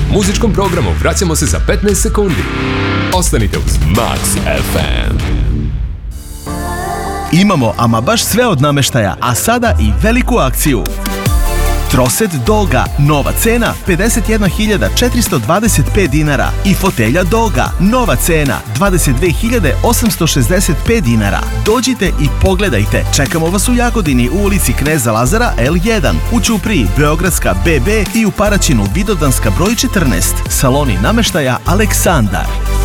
Muzičkom programu vraćamo se za 15 sekundi. Ostanite uz Max FM. Imamo ama baš sve od namještaja, a sada i veliku akciju. Troset Doga, nova cena 51.425 dinara i fotelja Doga, nova cena 22.865 dinara. Dođite i pogledajte. Čekamo vas u Jagodini u ulici Kneza Lazara L1, u Ćupriji Beogradska BB i u Paraćinu Vidovdanska broj 14. Saloni namještaja Aleksandar.